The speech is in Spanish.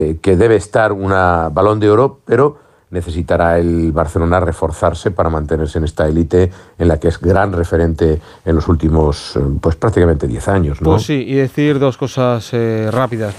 que debe estar una Balón de Oro, pero necesitará el Barcelona reforzarse para mantenerse en esta élite en la que es gran referente en los últimos, pues prácticamente 10 años, ¿no? Pues sí, y decir dos cosas rápidas.